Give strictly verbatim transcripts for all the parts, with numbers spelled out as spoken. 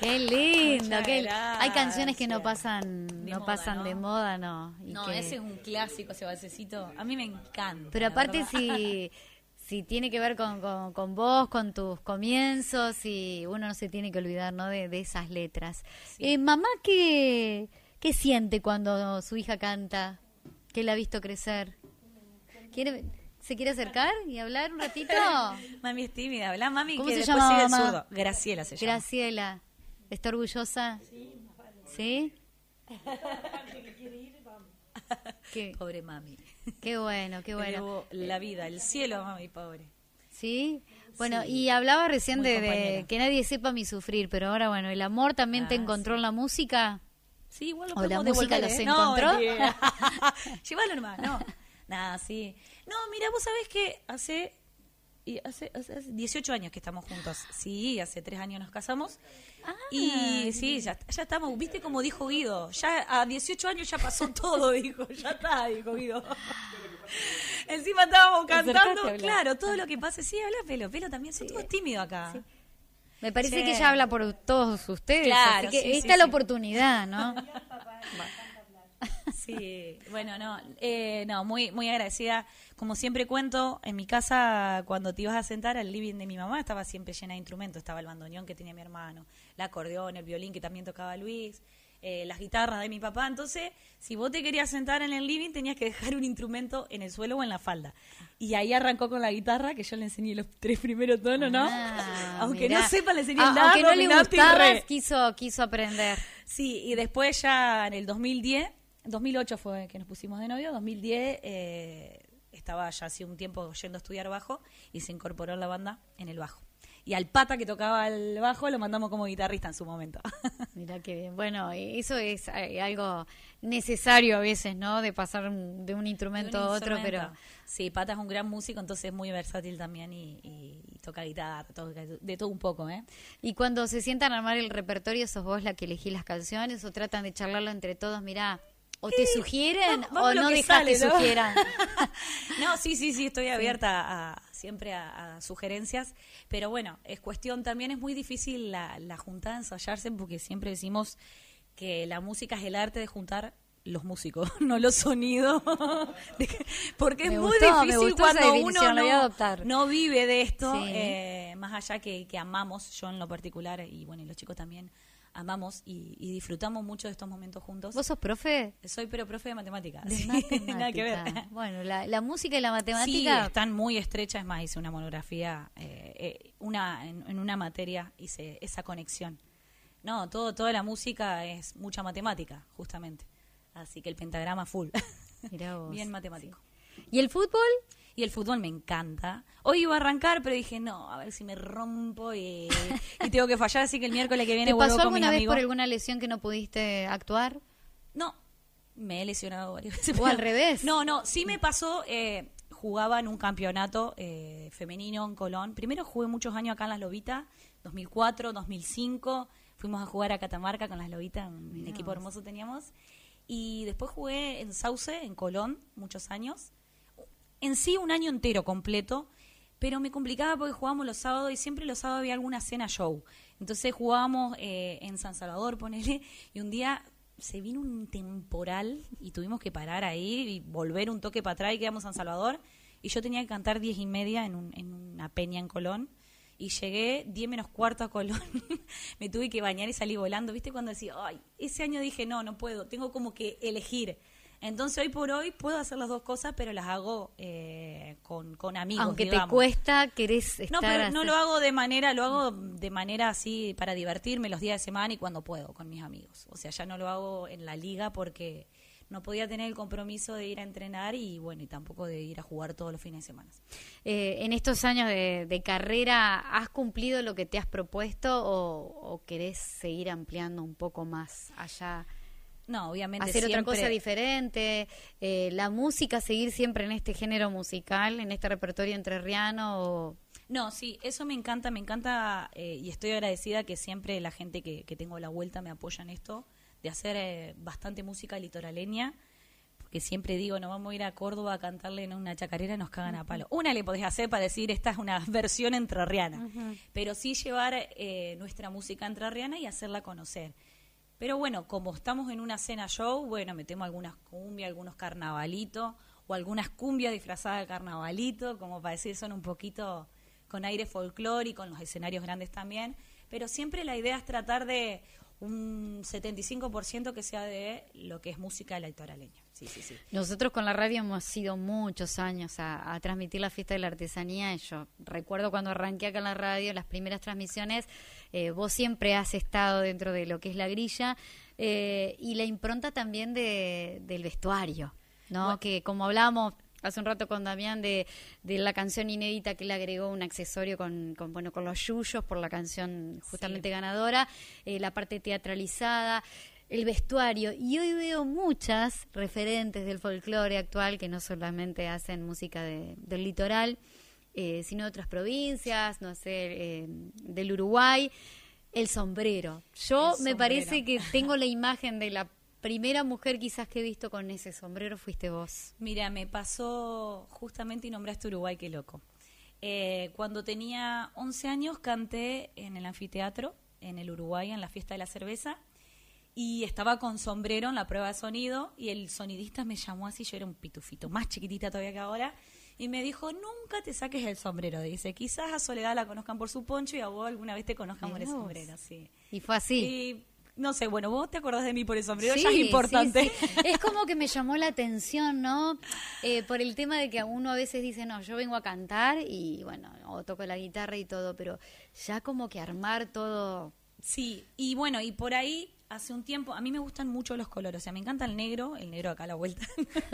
Qué lindo, Muchas qué... Hay canciones que no gracias. pasan, De no moda, pasan ¿no? de moda, no. Y No, que- ese es un clásico, ese balsecito. A mí me encanta. Pero la aparte verdad. si, si tiene que ver con, con, con vos, con tus comienzos, y uno no se tiene que olvidar, ¿no? de, de esas letras. Sí. Eh, mamá, ¿qué, ¿qué siente cuando su hija canta? ¿Qué la ha visto crecer? ¿Quiere, ¿Se quiere acercar y hablar un ratito? Mami es tímida, habla mami ¿Cómo que se después llama, sigue el mamá? zurdo. Graciela se llama. Graciela, ¿está orgullosa? ¿Sí? Qué, Pobre mami. qué bueno, qué Le bueno. debo la vida, el cielo a mami, pobre. ¿Sí? Bueno, Sí. y hablaba recién Muy de, de compañera. que nadie sepa mi sufrir, pero ahora, bueno, ¿el amor también te Ah, encontró en la música? Sí, igual lo ¿O la podemos música devolver, los ¿eh? encontró? No, mentira. Llévalo nomás, no. Nada, sí. No, mira, vos sabés que hace, y hace, hace, hace dieciocho años que estamos juntos. Sí, hace tres años nos casamos. Ah, Y sí, ya, ya estamos. ¿Viste como dijo Guido? Ya a dieciocho años ya pasó todo, dijo. Ya está, dijo Guido. Encima estábamos Acercate cantando. a hablar. Claro, todo lo que pase. Sí, habla Pelo. Pelo también. Son todos tímidos acá. me parece Sí. que ella habla por todos ustedes, Claro, así que sí, esta sí, es la sí. oportunidad, ¿no? Sí, bueno, no, eh, no, muy, muy agradecida. Como siempre cuento, en mi casa, cuando te ibas a sentar al living de mi mamá, estaba siempre llena de instrumentos. Estaba el bandoneón que tenía mi hermano, el acordeón, el violín que también tocaba Luis, eh, las guitarras de mi papá. Entonces, si vos te querías sentar en el living, tenías que dejar un instrumento en el suelo o en la falda. Y ahí arrancó con la guitarra, que yo le enseñé los tres primeros tonos, ¿no? Ah, Aunque mirá. no sepa, le enseñé Ah, el la, aunque no do, le mi, la, ti, gustaba, re. quiso, quiso aprender. Sí, y después ya en el dos mil diez, dos mil ocho fue que nos pusimos de novio, dos mil diez eh, estaba ya hace un tiempo yendo a estudiar bajo y se incorporó en la banda en el bajo. Y al pata que tocaba el bajo lo mandamos como guitarrista en su momento. Mirá qué bien. Bueno, eso es eh, algo necesario a veces, ¿no? De pasar un- de un instrumento De un a otro, instrumento. pero... Sí, Pata es un gran músico, entonces es muy versátil también y, y- y toca guitarra, toca de todo un poco, ¿eh? Y cuando se sientan a armar el repertorio, ¿sos vos la que elegís las canciones o tratan de charlarlo entre todos? Mirá, o te sugieren Vamos- vamos o lo no que dejas sale, que ¿no? sugieran. No, sí, sí, sí, estoy abierta a, siempre a, a sugerencias, pero bueno, es cuestión, también es muy difícil la, la juntada, ensayarse, porque siempre decimos que la música es el arte de juntar los músicos, no los sonidos, De que- porque Me es muy gustó, me difícil gustó esa cuando definición, uno la voy a no, adoptar. no vive de esto, Sí. eh, más allá que, que amamos, yo en lo particular, y bueno, y los chicos también, amamos y, y disfrutamos mucho de estos momentos juntos. ¿Vos sos profe? Soy pero profe de matemáticas. De sí, matemática. nada que ver. Bueno, la, la música y la Sí, matemática... están muy estrechas. Es más, hice una monografía, eh, eh, una en, en una materia hice esa conexión. No, todo toda la música es mucha matemática, justamente. Así que el pentagrama full. Mirá vos. Bien matemático. ¿Y el fútbol? Y el fútbol me encanta. Hoy iba a arrancar, pero dije, no, a ver si me rompo y, y tengo que fallar, así que el miércoles que viene ¿Te vuelvo pasó con mis alguna vez amigos. por alguna lesión que no pudiste actuar? No, me he lesionado varias veces. O al revés. No, no, sí me pasó, eh, jugaba en un campeonato eh, femenino en Colón. Primero jugué muchos años acá en Las Lobitas, dos mil cuatro, dos mil cinco. Fuimos a jugar a Catamarca con Las Lobitas, un Mirá equipo vos. hermoso teníamos. Y después jugué en Sauce, en Colón, muchos años. En sí, un año entero completo. Pero me complicaba porque jugábamos los sábados y siempre los sábados había alguna cena show. Entonces jugábamos eh, en San Salvador, ponele, y un día se vino un temporal y tuvimos que parar ahí y volver un toque para atrás y quedamos en San Salvador. Y yo tenía que cantar diez y media en, un, en una peña en Colón. Y llegué diez menos cuarto a Colón. Me tuve que bañar y salí volando. ¿Viste cuando decía, ay, ese año dije, no, no puedo, tengo como que elegir? Entonces hoy por hoy puedo hacer las dos cosas, pero las hago eh, con, con amigos, Aunque digamos. te cuesta, querés estar... No, pero no así. lo hago de manera, lo hago de manera así para divertirme los días de semana y cuando puedo con mis amigos. O sea, ya no lo hago en la liga porque no podía tener el compromiso de ir a entrenar y bueno, y tampoco de ir a jugar todos los fines de semana. Eh, en estos años de, de carrera, ¿has cumplido lo que te has propuesto o, o querés seguir ampliando un poco más allá? No, obviamente Hacer otra siempre- cosa diferente, eh, la música, seguir siempre en este género musical, en este repertorio entrerriano o... No, sí, eso me encanta, me encanta eh, y estoy agradecida que siempre la gente que, que tengo a la vuelta me apoya en esto, de hacer eh, bastante música litoraleña. que siempre digo, no vamos a ir a Córdoba a cantarle en una chacarera, nos cagan a palo. Una le podés hacer para decir, esta es una versión entrerriana, uh-huh. pero sí llevar eh, nuestra música entrerriana y hacerla conocer. Pero bueno, como estamos en una cena show, bueno, metemos algunas cumbias, algunos carnavalitos, o algunas cumbias disfrazadas de carnavalito, como para decir, son un poquito con aire folclórico, en los escenarios grandes también, pero siempre la idea es tratar de un setenta y cinco por ciento que sea de lo que es música electoraleña. Sí, sí, sí. Nosotros con la radio hemos ido muchos años a, a transmitir la fiesta de la artesanía. Y yo recuerdo cuando arranqué acá en la radio, las primeras transmisiones, eh, vos siempre has estado dentro de lo que es la grilla eh, y la impronta también de, del vestuario, ¿no? Bueno. Que como hablábamos hace un rato con Damián de, de la canción inédita que le agregó un accesorio con, con bueno con los yuyos por la canción justamente sí. ganadora, eh, la parte teatralizada, el vestuario, y hoy veo muchas referentes del folclore actual que no solamente hacen música de, del litoral, eh, sino de otras provincias, no sé, eh, del Uruguay, el sombrero. Yo el me sombrero. Parece que tengo la imagen de la primera mujer quizás que he visto con ese sombrero fuiste vos. Mira, me pasó justamente y nombraste Uruguay, qué loco. Eh, cuando tenía once años canté en el anfiteatro, en el Uruguay, en la fiesta de la cerveza, y estaba con sombrero en la prueba de sonido, y el sonidista me llamó así, yo era un pitufito, más chiquitita todavía que ahora, y me dijo, nunca te saques el sombrero. Dice, quizás a Soledad la conozcan por su poncho y a vos alguna vez te conozcan por el sombrero. Sí. Y fue así. Y, no sé, bueno, vos te acordás de mí por el sombrero, sí, ya es importante. Sí, sí. Es como que me llamó la atención, ¿no? Eh, por el tema de que uno a veces dice, no, yo vengo a cantar y bueno, o toco la guitarra y todo, pero ya como que armar todo. Sí, y bueno, y por ahí hace un tiempo, a mí me gustan mucho los colores, o sea, me encanta el negro, el negro acá a la vuelta.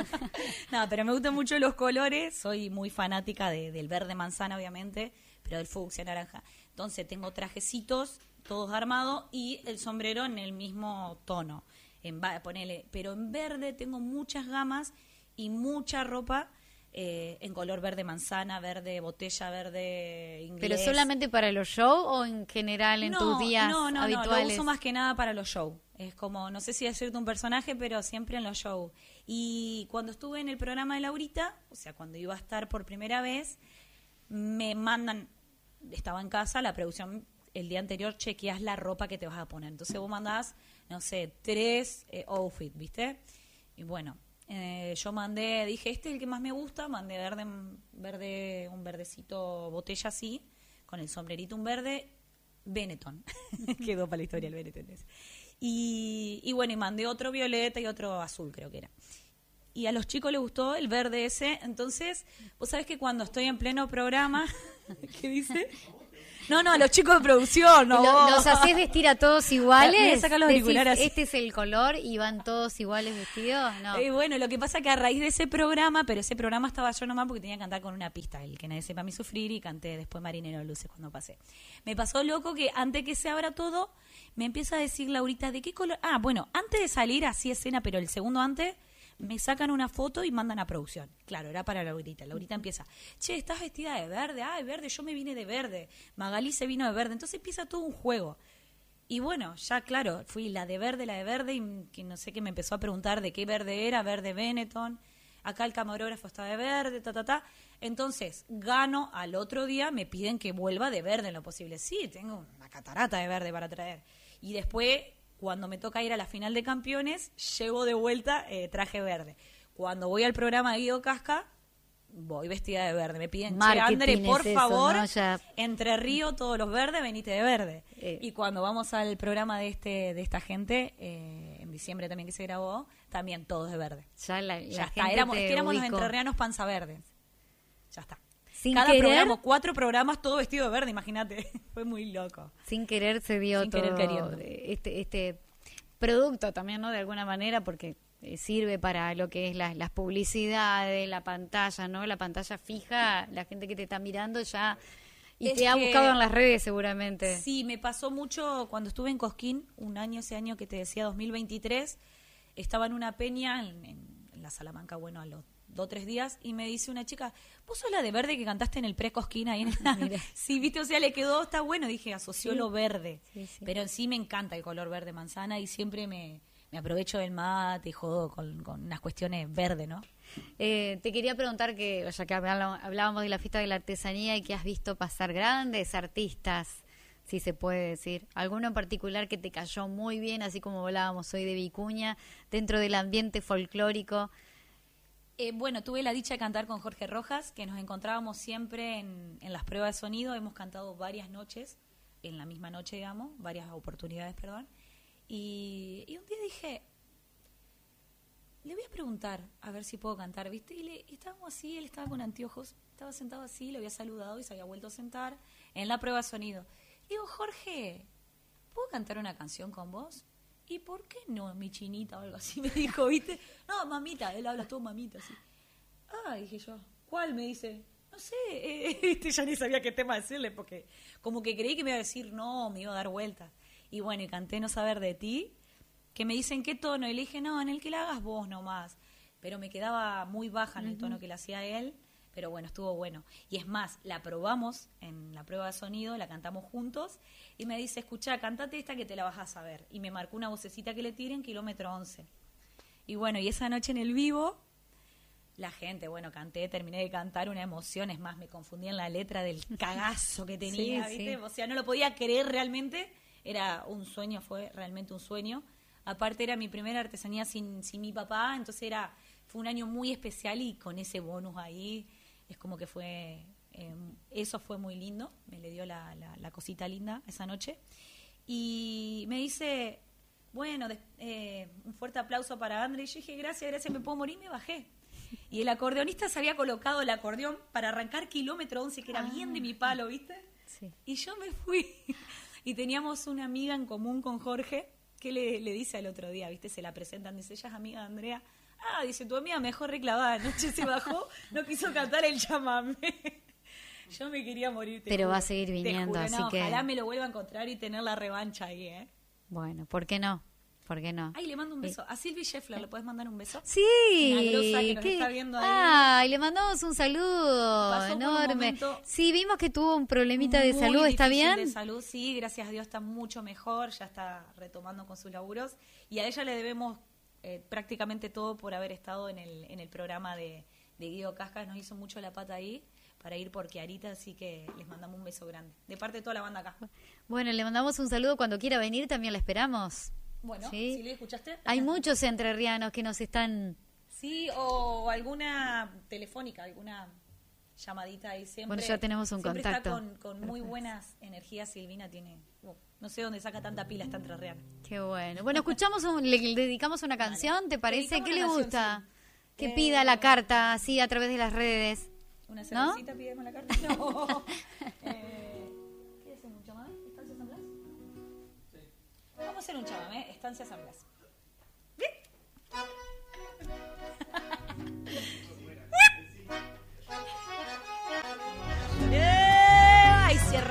No, pero me gustan mucho los colores, soy muy fanática de, del verde manzana, obviamente, pero del fucsia naranja. Entonces tengo trajecitos todos armados y el sombrero en el mismo tono, en, ponele, pero en verde tengo muchas gamas y mucha ropa eh, en color verde manzana, verde botella, verde inglés. ¿Pero solamente para los shows o en general en no, tus días no, no, habituales? No, lo uso más que nada para los shows. Es como, no sé si decirte un personaje, pero siempre en los shows. Y cuando estuve en el programa de Laurita, o sea, cuando iba a estar por primera vez, me mandan, estaba en casa, la producción el día anterior chequeas la ropa que te vas a poner. Entonces vos mandás, no sé, tres eh, outfits, ¿viste? Y bueno, eh, yo mandé, dije, este es el que más me gusta, mandé verde, verde un verdecito botella así, con el sombrerito un verde, Benetton. Quedó para la historia el Benetton. Y, y bueno, y mandé otro violeta y otro azul, creo que era. Y a los chicos les gustó el verde ese. Entonces, vos sabés que cuando estoy en pleno programa, ¿qué dice? No, no, a los chicos de producción, no. Lo, ¿Los hacés vestir a todos iguales? Me sacar los auriculares. Decís, este es el color y van todos iguales vestidos, no. Eh, bueno, lo que pasa que a raíz de ese programa, pero ese programa estaba yo nomás porque tenía que cantar con una pista, el que nadie sepa mi sufrir, y canté después Marinero de Luces cuando pasé. Me pasó loco que antes que se abra todo, me empieza a decir Laurita, ¿de qué color? Ah, bueno, antes de salir así escena, pero el segundo antes, me sacan una foto y mandan a producción. Claro, era para Laurita. Laurita empieza, che, ¿estás vestida de verde? Ay, verde, yo me vine de verde. Magalí se vino de verde. Entonces empieza todo un juego. Y bueno, ya claro, fui la de verde, la de verde, y que no sé qué me empezó a preguntar de qué verde era, verde Benetton. Acá el camarógrafo está de verde, ta, ta, ta. Entonces, gano al otro día, me piden que vuelva de verde en lo posible. Sí, tengo una catarata de verde para traer. Y después, cuando me toca ir a la final de campeones, llevo de vuelta eh, traje verde. Cuando voy al programa de Guido Casca, voy vestida de verde. Me piden, che, André, por eso, favor, ¿no? Ya... Entre Río, todos los verdes, venite de verde. Eh. Y cuando vamos al programa de este de esta gente, eh, en diciembre también que se grabó, también todos de verde. Ya, la, ya la está, éramos, es que éramos los entrerrianos panza verdes. Ya está. Sin Cada querer, programa, cuatro programas, todo vestido de verde, imagínate. Fue muy loco. Sin querer se dio Sin todo querer queriendo. este este producto también, ¿no? De alguna manera, porque eh, sirve para lo que es la, las publicidades, la pantalla, ¿no? La pantalla fija, la gente que te está mirando ya y es te ha que, buscado en las redes seguramente. Sí, me pasó mucho cuando estuve en Cosquín, un año, ese año que te decía, dos mil veintitrés, estaba en una peña en, en, en la Salamanca, bueno, a los dos o tres días, y me dice una chica, ¿vos sos la de verde que cantaste en el pre-Cosquín ahí en la... Sí, viste, o sea, le quedó, está bueno, dije, asoció sí. lo verde, sí, sí. Pero en sí me encanta el color verde manzana y siempre me, me aprovecho del mate y jodo con, con unas cuestiones verdes, ¿no? Eh, te quería preguntar que, ya que hablá- hablábamos de la fiesta de la artesanía y que has visto pasar grandes artistas, si se puede decir, alguno en particular que te cayó muy bien, así como hablábamos hoy de Vicuña, dentro del ambiente folclórico. Eh, bueno, tuve la dicha de cantar con Jorge Rojas, que nos encontrábamos siempre en, en las pruebas de sonido. Hemos cantado varias noches, en la misma noche, digamos, varias oportunidades, perdón. Y, y un día dije, le voy a preguntar a ver si puedo cantar, ¿viste? Y, le, y estábamos así, él estaba con anteojos, estaba sentado así, le había saludado y se había vuelto a sentar en la prueba de sonido. Digo, Jorge, ¿puedo cantar una canción con vos? ¿Y por qué no, mi chinita o algo así? Me dijo, ¿viste? No, mamita, él habla todo mamita, así. Ah, dije yo, ¿cuál? Me dice, no sé, eh, este, ya ni sabía qué tema decirle, porque como que creí que me iba a decir no, me iba a dar vueltas. Y bueno, y canté No Saber de Ti, que me dicen qué tono, y le dije, no, en el que la hagas vos nomás. Pero me quedaba muy baja en el tono que le hacía él. Pero bueno, estuvo bueno. Y es más, la probamos en la prueba de sonido, la cantamos juntos, y me dice, escuchá, cantate esta que te la vas a saber. Y me marcó una vocecita que le tire en kilómetro once. Y bueno, y esa noche en el vivo, la gente, bueno, canté, terminé de cantar, una emoción. Es más, me confundí en la letra del cagazo que tenía, Sí, ¿viste? sí. O sea, no lo podía creer realmente. Era un sueño, fue realmente un sueño. Aparte era mi primera artesanía sin, sin mi papá, entonces era fue un año muy especial y con ese bonus ahí es como que fue, eh, eso fue muy lindo, me le dio la, la, la cosita linda esa noche. Y me dice, bueno, de, eh, un fuerte aplauso para André. Y yo dije, gracias, gracias, me puedo morir, y me bajé. Y el acordeonista se había colocado el acordeón para arrancar kilómetro once, que era Ah. bien de mi palo, ¿viste? Sí. Y yo me fui. Y teníamos una amiga en común con Jorge, que le, le dice al otro día, ¿viste? Se la presentan, dice, ella es amiga de Andrea. Ah, dice, tu amiga mejor reclavada. Anoche se bajó, no quiso cantar el chamamé. Yo me quería morir. Te Pero juro, va a seguir te viniendo, juro, así no, que... ojalá me lo vuelva a encontrar y tener la revancha ahí, ¿eh? Bueno, ¿por qué no? ¿Por qué no? Ay, le mando un beso. A Silvi Scheffler, ¿le puedes mandar un beso? Sí, Una grosa que nos está viendo ahí. Ay, le mandamos un saludo Pasó por un enorme. momento Sí, vimos que tuvo un problemita de Muy salud, ¿está difícil bien? de salud, sí, gracias a Dios está mucho mejor, ya está retomando con sus laburos. Y a ella le debemos eh, prácticamente todo por haber estado en el, en el programa de, de Guido Cascas. Nos hizo mucho la pata ahí para ir por Kiarita, así que les mandamos un beso grande. De parte de toda la banda acá. Bueno, le mandamos un saludo cuando quiera venir, también la esperamos. Bueno, Sí. ¿sí le escuchaste? Hay muchos entrerrianos que nos están... Sí, o alguna telefónica, alguna llamadita ahí siempre. Bueno, ya tenemos un siempre contacto. Está con, con muy buenas energías. Silvina tiene, oh, no sé dónde saca tanta pila esta entrerriana. Qué bueno. Bueno, escuchamos, un- le, le dedicamos una canción, ¿te parece? Dedicamos ¿Qué le una canción, gusta? sí. Que Eh, pida la carta así a través de las redes. ¿Una ¿No? cervecita pidemos la carta? No. eh, ¿Quieres hacer un chamamé? ¿Estancia San Blas? Sí. Vamos a hacer un chamamé, Estancia San Blas.